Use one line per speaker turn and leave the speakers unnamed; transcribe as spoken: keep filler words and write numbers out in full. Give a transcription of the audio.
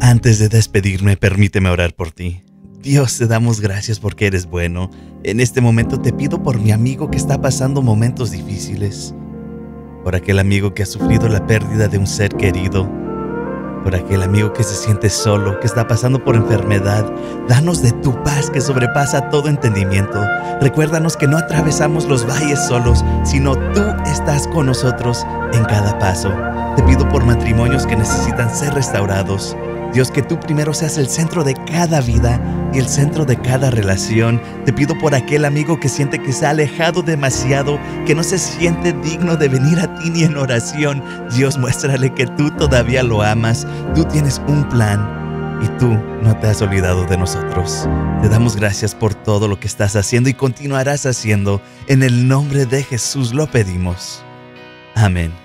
Antes de despedirme, permíteme orar por ti. Dios, te damos gracias porque eres bueno. En este momento te pido por mi amigo que está pasando momentos difíciles, por aquel amigo que ha sufrido la pérdida de un ser querido, por aquel amigo que se siente solo, que está pasando por enfermedad. Danos de tu paz que sobrepasa todo entendimiento. Recuérdanos que no atravesamos los valles solos, sino tú estás con nosotros en cada paso. Te pido por matrimonios que necesitan ser restaurados. Dios, que tú primero seas el centro de cada vida y el centro de cada relación. Te pido por aquel amigo que siente que se ha alejado demasiado, que no se siente digno de venir a ti ni en oración. Dios, muéstrale que tú todavía lo amas. Tú tienes un plan y tú no te has olvidado de nosotros. Te damos gracias por todo lo que estás haciendo y continuarás haciendo. En el nombre de Jesús lo pedimos. Amén.